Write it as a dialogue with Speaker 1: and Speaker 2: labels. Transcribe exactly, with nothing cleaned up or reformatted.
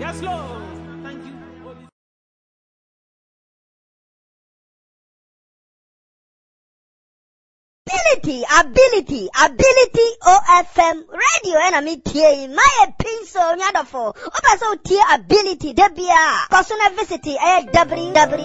Speaker 1: Yes, Lord. Thank you.
Speaker 2: Ability, ability, ability O F M radio and I'm here. My pencil, nyadofo. Opa so ability, debia. Personal visit, eh, w w